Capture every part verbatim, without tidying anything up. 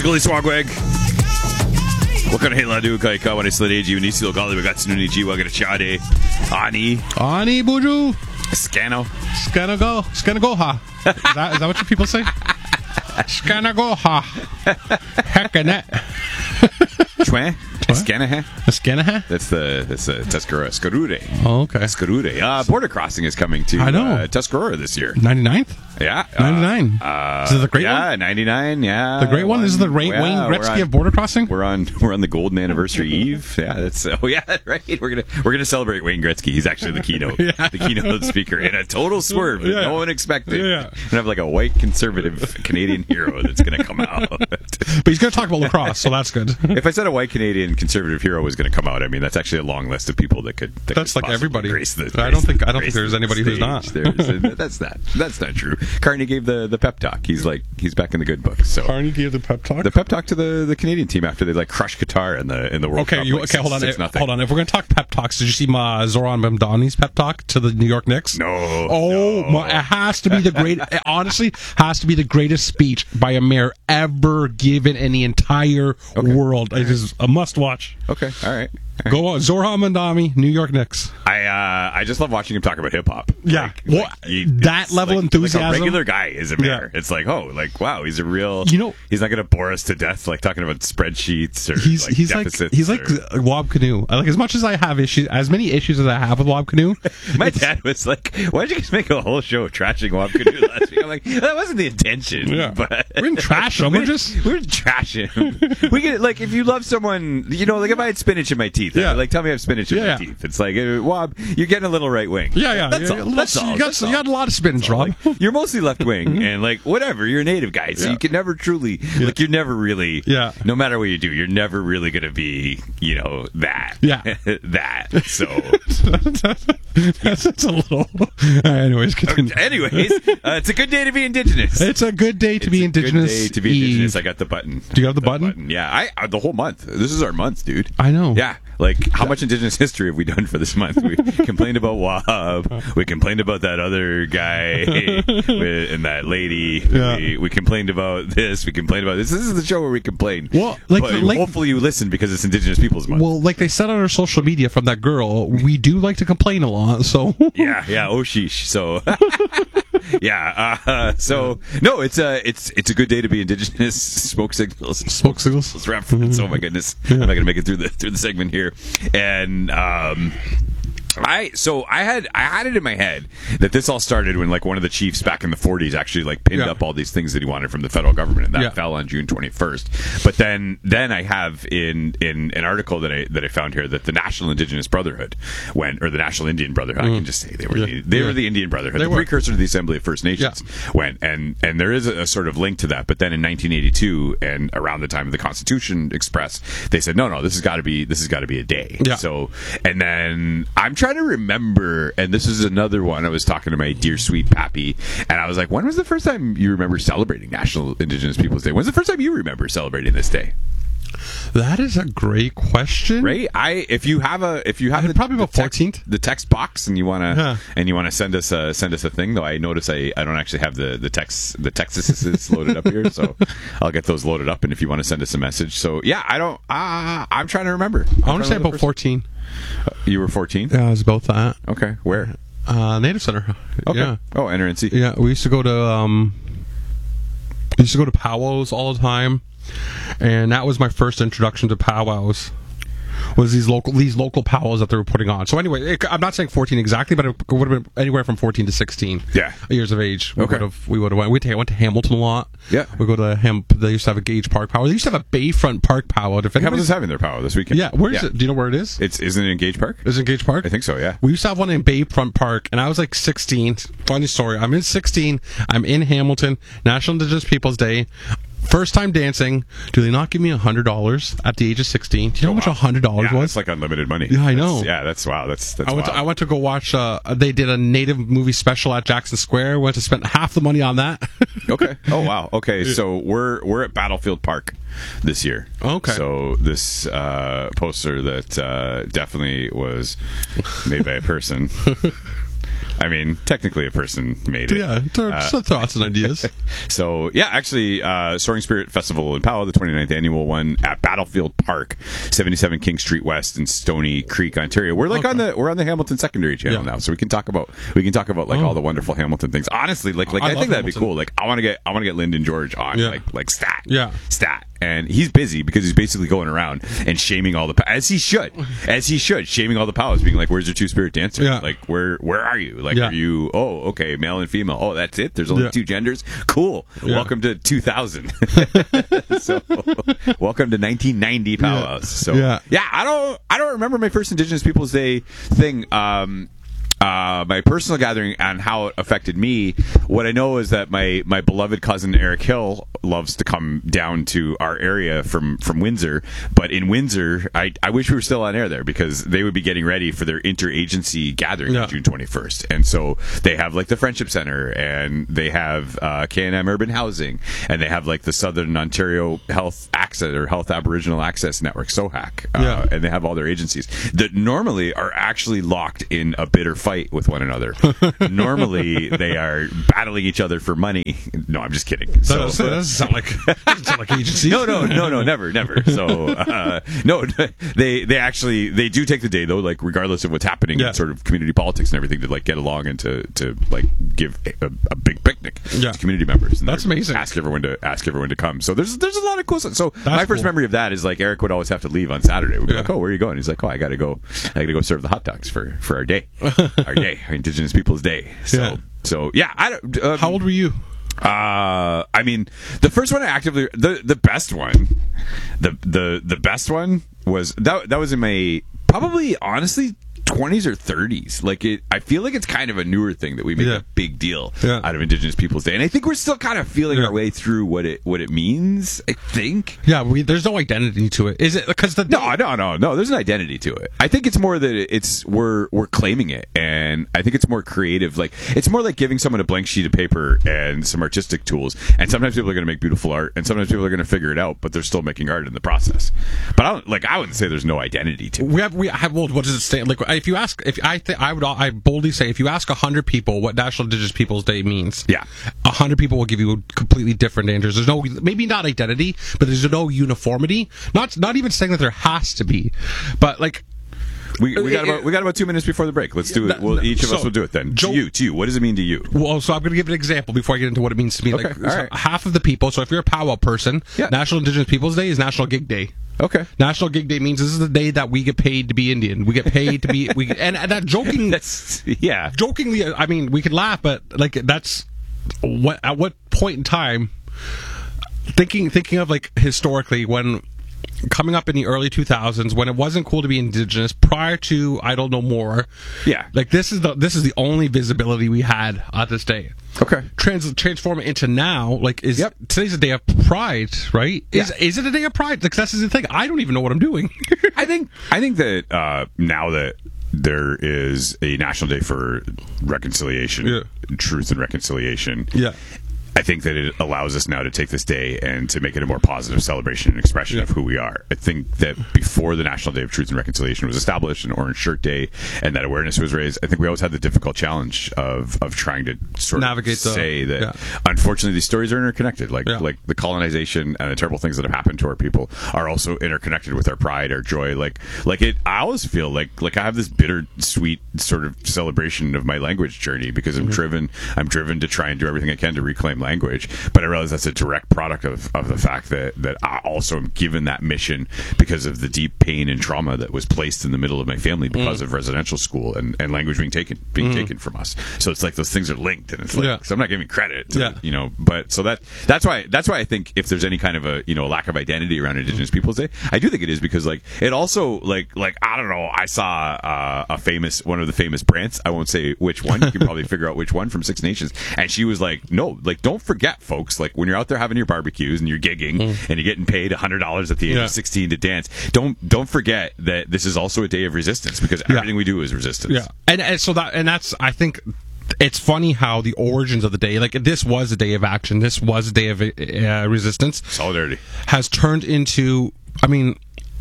Gully Swagwag. Wakana hela du kai ka wani sladeji unisi logali bagatsu nuni jiwa gata chade. Ani. Ani buju. Scano. Scanago. Scanagoha. Is that, is that what your people say? Scanagoha. Heckanet. Chwe? Scanaha? Scanaha? That's the that's the Tuscarora. Skarure. Oh, okay. Skarure. Uh, border crossing is coming to I know. Uh, Tuscarora this year. ninety-ninth? Yeah. ninety-nine. Uh, is it the great yeah, one? Yeah, ninety-nine, yeah. The great one? This is the Ray, yeah, Wayne Gretzky on, of border crossing? We're on we're on the golden anniversary eve. Yeah, that's oh yeah, right. We're gonna we're gonna celebrate Wayne Gretzky. He's actually the keynote yeah. the keynote speaker in a total swerve that yeah. no one expected. Yeah. We're gonna have like a white conservative Canadian hero that's gonna come out. But he's gonna talk about lacrosse, so that's good. If I said a white Canadian conservative hero was gonna come out, I mean that's actually a long list of people that could that That's could like everybody. Grace the, I don't think I don't grace think there's the anybody who's not. There's a, that's not that's not true. Carney gave the, the pep talk. He's like he's back in the good books. So Carney gave the pep talk. The pep talk to the, the Canadian team after they like crushed Qatar in the in the World okay, Cup. you, like okay, hold on, six, if, hold on. If we're gonna talk pep talks, did you see my Zoran Mamdani's pep talk to the New York Knicks? No. Oh, no. My, it has to be the great. It honestly, has to be the greatest speech by a mayor ever given in the entire okay. world. It is a must watch. Okay, all right. All right. Go on, Zoran Mamdani, New York Knicks. I uh, I just love watching him talk about hip hop. Yeah, like, well, like he, that level like, enthusiasm. Like a regular guy is a mayor. Yeah. It's like oh, like wow, he's a real. You know, he's not going to bore us to death like talking about spreadsheets or he's like he's deficits like he's or... like Wob Canoe. Like as much as I have issues, as many issues as I have with Wob Canoe. My dad was like, "Why did you guys make a whole show of trashing Wob Canoe last week?" I'm like, "That wasn't the intention." Yeah. But we didn't trash him. we We're just we're trash him. We get like if you love someone, you know, like if I had spinach in my teeth, yeah. like tell me I have spinach in yeah, my yeah. teeth. It's like, uh, Wob, you're getting a little right wing. Yeah, yeah. That's yeah, all. yeah. That's all. You got That's you all. got a lot of spinach, Rob. Like, you're mostly left wing, and like whatever, you're a native guy, so yeah. you can never truly yeah. like you're never really. Yeah. No matter what you do, you're never really gonna be, you know, that. Yeah. that. So. that's, that's a little. Uh, anyways, continue. Okay, anyways, uh, it's a good day to be Indigenous. It's a good day to it's be a Indigenous. Good day to be Eve. Indigenous. I got the button. Do you have the, the button? button? Yeah, I uh, the whole month. This is our month, dude. I know. Yeah, like how much Indigenous history have we done for this month? We complained about Wob. We complained about that other guy with, and that lady. Yeah. We, we complained about this. We complained about this. This is the show where we complain. Well, like, but like hopefully you listen because it's Indigenous Peoples Month. Well, like they said on our social media from that girl, we do like to complain a lot. So yeah, yeah. Oh, sheesh. So. yeah. Uh, so no, it's a it's it's a good day to be Indigenous. Smoke signals. Smoke signals. Let's reference. Oh my goodness, Yeah. I'm not gonna make it through the through the segment here. And um, I so I had I had it in my head that this all started when like one of the chiefs back in the forties actually like pinned Yeah. up all these things that he wanted from the federal government, and that Yeah. fell on June twenty-first. But then then I have in in an article that I that I found here that the National Indigenous Brotherhood went, or the National Indian Brotherhood, I can just say they were Yeah. the, they Yeah. were the Indian Brotherhood, They the were. precursor to the Assembly of First Nations, went, and and there is a, a sort of link to that. But then in nineteen eighty-two, and around the time of the Constitution Express, they said no, no, this has got to be this has got to be a day. Yeah. So and then I'm trying to remember, and this is another one. I was talking to my dear sweet Pappy, and I was like, when was the first time you remember celebrating National Indigenous Peoples Day? When's the first time you remember celebrating this day? that is a great question. Right? I if you have a if you have Uh, the, probably the about text, fourteenth. the text box and you want to Yeah. and you want to send us a send us a thing, though I notice I, I don't actually have the the text the Texases loaded up here, so I'll get those loaded up, and if you want to send us a message. So yeah, I don't uh, I'm trying to remember. I want to say about fourteen. You were fourteen? Yeah, it was about that. Okay. Where? Uh, Native Center. Okay. Yeah. Oh, N R N C. Yeah, we used to go to um, we used to go to powwows all the time, and that was my first introduction to powwows. Was these local these local powwows that they were putting on? So anyway, it, I'm not saying fourteen exactly, but it would have been anywhere from fourteen to sixteen. Yeah. Years of age. We Okay. would have we would have went. We went to Hamilton a lot. Yeah. We go to Ham. They used to have a Gage Park powwow. They used to have a Bayfront Park powwow. If Hamilton's anybody's- having their power this weekend. Yeah, where is it? Do you know where it is? It's isn't it in Gage Park? Is it Gage Park? I think so. Yeah. We used to have one in Bayfront Park, and I was like sixteen. Funny story. I'm in sixteen. I'm in Hamilton. National Indigenous Peoples Day. First time dancing. Do they not give me a hundred dollars at the age of sixteen? Do you know how much a hundred dollars Yeah, was? it's like unlimited money. Yeah, I know. That's, yeah, that's wow. That's that's I went. To, wild. I went to go watch. Uh, they did a Native movie special at Jackson Square. Went to spend half the money on that. Okay. Oh wow. Okay. So we're we're at Battlefield Park this year. Okay. So this uh, poster that uh, definitely was made by a person I mean, technically a person made it. Yeah, there are some thoughts and ideas. So, yeah, actually, uh, Soaring Spirit Festival in Powell, the twenty-ninth annual one at Battlefield Park, seventy-seven King Street West in Stony Creek, Ontario. We're like Okay. on the we're on the Hamilton Secondary Channel Yeah. now, so we can talk about we can talk about like Oh. all the wonderful Hamilton things. Honestly, like like I I, love think that'd be Hamilton. cool. Like I want to get I want to get Lyndon George on Yeah. like like stat Yeah. stat, and he's busy because he's basically going around and shaming all the pa- as he should as he should shaming all the powers, being like, "Where's your two spirit dancer? Yeah. Like where where are you? Like Yeah. are you? Oh, okay, male and female. Oh, that's it. There's only Yeah. two genders. Cool. Yeah. Welcome to two thousand. So, welcome to nineteen ninety powwows. So, Yeah. yeah, I don't, I don't remember my first Indigenous Peoples Day thing. Um, uh, my personal gathering and how it affected me. What I know is that my, my beloved cousin Eric Hill loves to come down to our area from, from Windsor. But in Windsor, I, I wish we were still on air there because they would be getting ready for their interagency gathering Yeah. on June twenty-first. And so they have like the Friendship Center, and they have uh, K and M Urban Housing, and they have like the Southern Ontario Health Access or Health Aboriginal Access Network, SOHAC. Uh, Yeah. And they have all their agencies that normally are actually locked in a bitter fight with one another. Normally, they are battling each other for money. No, I'm just kidding. That So, doesn't, that doesn't sound like doesn't sound like agencies. no, no, no, no, never, never. So, uh, no, they they actually they do take the day though, like regardless of what's happening Yeah. in sort of community politics and everything, to like get along and to to like give a, a big picnic Yeah. to community members. And That's they're- amazing. Ask everyone to ask everyone to come. So there's there's a lot of cool stuff. So my first cool. memory of that is like Eric would always have to leave on Saturday. We'd be Yeah. like, oh, where are you going? He's like, oh, I got to go. I got to go serve the hot dogs for for our day, our day, our Indigenous Peoples Day. So. Yeah. So yeah, I don't. Um, How old were you? uh, I mean, the first one I actively the the best one, the the the best one was that that was in my probably honestly twenties or thirties. Like it, I feel like it's kind of a newer thing that we make Yeah. a big deal Yeah. out of Indigenous Peoples Day, and I think we're still kind of feeling Yeah. our way through what it what it means. I think. Yeah, we, there's no identity to it. Is it because the No, no, no, no. There's an identity to it. I think it's more that it's we're we're claiming it, and I think it's more creative. Like it's more like giving someone a blank sheet of paper and some artistic tools. And sometimes people are going to make beautiful art, and sometimes people are going to figure it out, but they're still making art in the process. But I don't like. I wouldn't say there's no identity to it. We have we have well, what does it stand like? If you ask, if I think I would, I boldly say, if you ask a hundred people what National Indigenous Peoples Day means, Yeah. a hundred people will give you completely different answers. There's no, maybe not identity, but there's no uniformity. Not not even saying that there has to be, but like. We, we got about we got about two minutes before the break. Let's do it. That- Well, each of so, us will do it then. Joe- to you, to you. What does it mean to you? Well, so I'm going to give an example before I get into what it means to me. Okay, like, all so right. half of the people. So if you're a powwow person, Yeah. National Indigenous Peoples Day is National Gig Day. Okay. National Gig Day means this is the day that we get paid to be Indian. We get paid to be we and, and that joking That's yeah. jokingly. I mean, we could laugh, but like that's what at what point in time thinking thinking of like historically when coming up in the early two thousands when it wasn't cool to be Indigenous prior to Idle No More. Yeah. Like this is the this is the only visibility we had at this day. Okay. Trans transform it into now, like is Yep. today's a day of pride, right? Is Yeah. is it a day of pride? Like that's the thing. I don't even know what I'm doing. I think I think that uh, now that there is a national day for reconciliation, Yeah. truth and reconciliation. Yeah. I think that it allows us now to take this day and to make it a more positive celebration and expression Yeah. of who we are. I think that before the National Day of Truth and Reconciliation was established, an Orange Shirt Day, and that awareness was raised, I think we always had the difficult challenge of of trying to sort Navigate of the- say that yeah. unfortunately these stories are interconnected. Like Yeah. like the colonization and the terrible things that have happened to our people are also interconnected with our pride, our joy. Like like it. I always feel like like I have this bittersweet sort of celebration of my language journey because I'm Mm-hmm. driven. I'm driven to try and do everything I can to reclaim language. But I realize that's a direct product of, of the fact that, that I also am given that mission because of the deep pain and trauma that was placed in the middle of my family because Mm. of residential school and, and language being taken being taken from us. So it's like those things are linked, and it's like Yeah. so I'm not giving credit to Yeah. you know. But so that that's why that's why I think if there's any kind of a you know lack of identity around Indigenous Peoples Day, I do think it is because like it also like like I don't know. I saw uh, a famous one of the famous Brants. I won't say which one. You can probably figure out which one from Six Nations. And she was like, no, like don't forget, folks. Like when you're out there having your barbecues and you're gigging and you're getting paid a hundred dollars at the age Yeah. of sixteen to dance, don't don't forget that this is also a day of resistance because Yeah. everything we do is resistance. Yeah, and, and so that and that's I think it's funny how the origins of the day, like this was a day of action, this was a day of uh, resistance, Solidarity. has turned into. I mean,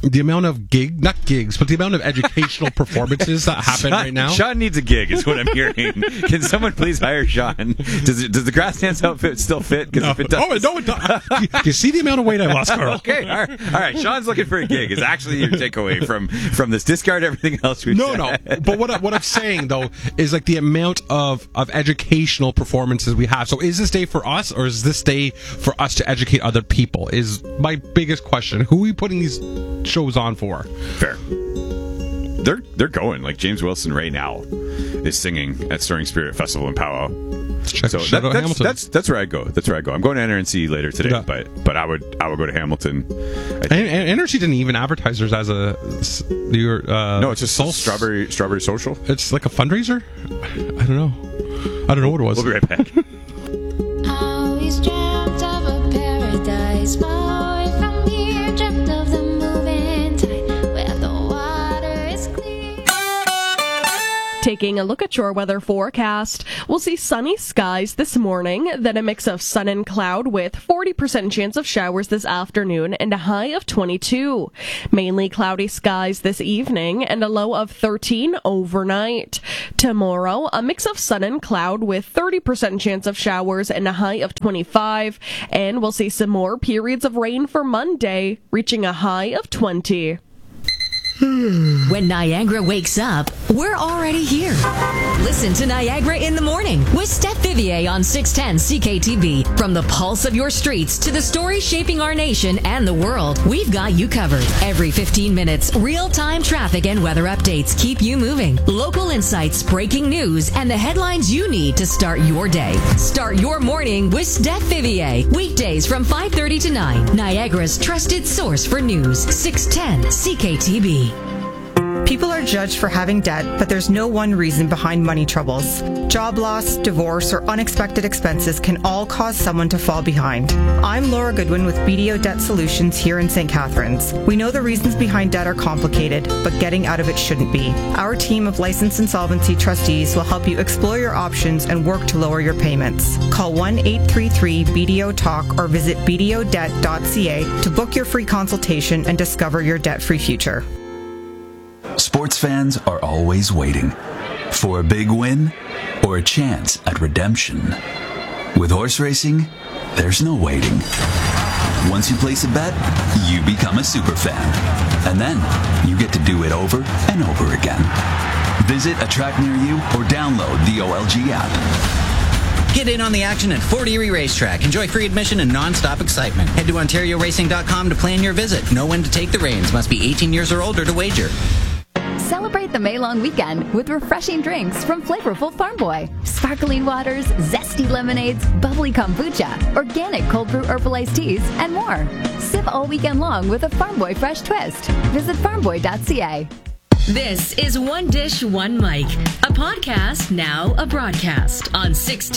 the amount of gig, not gigs, but the amount of educational performances that happen Sean, right now. Sean needs a gig, is what I'm hearing. Can someone please hire Sean? Does it, does the grass dance outfit still fit? Because No. if it does, Oh, no, it does. you, you see the amount of weight I lost, Carl? okay, all right, all right. Sean's looking for a gig. Is actually your takeaway from from this. Discard everything else we've No, said. no. But what I, what I'm saying though is like the amount of of educational performances we have. So is this day for us, or is this day for us to educate other people? Is my biggest question. Who are we putting these shows on for? Fair. They're they're going. Like James Wilson right now is singing at Soaring Spirit Festival in Powwow. Check, So shout that, out that's, Hamilton. that's that's where I go. That's where I go. I'm going to N R N C later today, Yeah. but but I would I would go to Hamilton. I and, and Energy didn't even advertise theirs as a your uh, No, it's just Sol- strawberry strawberberry social. It's like a fundraiser. I don't know. I don't know what it was. We'll be right back. Always dreamt of a paradise far away from here, dreamt of the moving tide where the water is clear. Taking a look at your weather forecast, we'll see sunny skies this morning, then a mix of sun and cloud with forty percent chance of showers this afternoon and a high of twenty-two. Mainly cloudy skies this evening and a low of thirteen overnight. Tomorrow, a mix of sun and cloud with thirty percent chance of showers and a high of twenty-five. And we'll see some more periods of rain for Monday, reaching a high of twenty. When Niagara wakes up, we're already here. Listen to Niagara in the Morning with Steph Vivier on six ten C K T V. From the pulse of your streets to the stories shaping our nation and the world, we've got you covered. Every fifteen minutes, real-time traffic and weather updates keep you moving. Local insights, breaking news, and the headlines you need to start your day. Start your morning with Steph Vivier. Weekdays from five thirty to nine. Niagara's trusted source for news. six ten C K T V. People are judged for having debt, but there's no one reason behind money troubles. Job loss, divorce, or unexpected expenses can all cause someone to fall behind. I'm Laura Goodwin with B D O Debt Solutions here in Saint Catharines. We know the reasons behind debt are complicated, but getting out of it shouldn't be. Our team of licensed insolvency trustees will help you explore your options and work to lower your payments. Call one eight three three B D O talk or visit b d o debt dot c a to book your free consultation and discover your debt-free future. Sports fans are always waiting for a big win or a chance at redemption. With horse racing, there's no waiting. Once you place a bet, you become a super fan. And then you get to do it over and over again. Visit a track near you or download the O L G app. Get in on the action at Fort Erie Racetrack. Enjoy free admission and non-stop excitement. Head to ontario racing dot com to plan your visit. Know when to take the reins. Must be eighteen years or older to wager. Celebrate the May long weekend with refreshing drinks from flavorful Farm Boy. Sparkling waters, zesty lemonades, bubbly kombucha, organic cold brew herbal iced teas, and more. Sip all weekend long with a Farm Boy fresh twist. Visit farm boy dot c a. This is One Dish, One Mic, a podcast now a broadcast on six